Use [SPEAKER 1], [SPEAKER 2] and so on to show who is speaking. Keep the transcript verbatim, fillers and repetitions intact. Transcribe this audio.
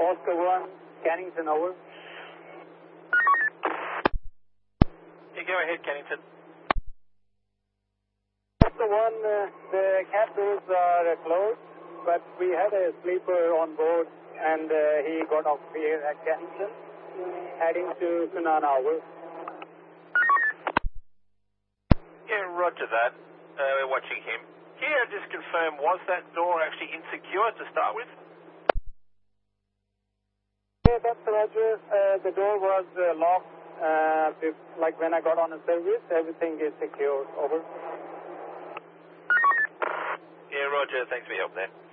[SPEAKER 1] Oscar one, Cannington, over.
[SPEAKER 2] Yeah, go ahead, Cannington.
[SPEAKER 1] Oscar one, uh, the cab doors are uh, closed, but we had a sleeper on board, and uh, he got off here at Cannington, heading to Sunana, over.
[SPEAKER 2] Yeah, roger that. Uh, we're watching him. Can you just confirm, was that door actually insecure to start with?
[SPEAKER 1] Yeah, that's roger. Uh, the door was uh, locked. Uh, like when I got on a service, everything is secure. Over.
[SPEAKER 2] Yeah, roger. Thanks for your help there.